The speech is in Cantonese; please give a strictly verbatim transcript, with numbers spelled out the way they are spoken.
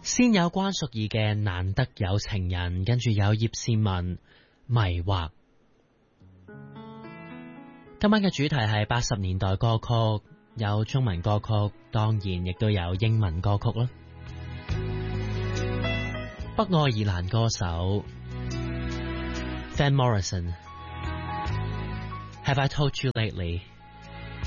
先有關淑怡嘅難得有情人，跟住有葉倩文迷惑。今晚嘅主題係八十年代歌曲，有中文歌曲，當然亦都有英文歌曲啦。北愛爾蘭歌手 Van Morrison，Have I told you lately？